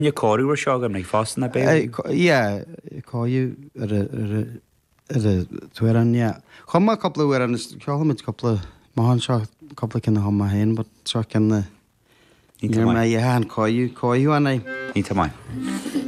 Ní choirú ar seogam na fásan na bé. Cáú tuaran, Chuma coppla uaran is ceálamid coppla máhan seo coppla cinna chuma hain, but seo cinna Ní níor tá me dhéhan cáú anna. Ní tá mai.